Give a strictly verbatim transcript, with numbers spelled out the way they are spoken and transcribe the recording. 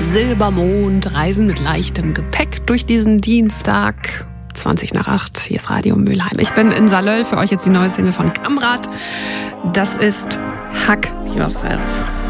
Silbermond, reisen mit leichtem Gepäck durch diesen Dienstag. zwanzig nach acht, hier ist Radio Mülheim. Ich bin in Salöll, für euch jetzt die neue Single von Kamrat. Das ist Hack Yourself.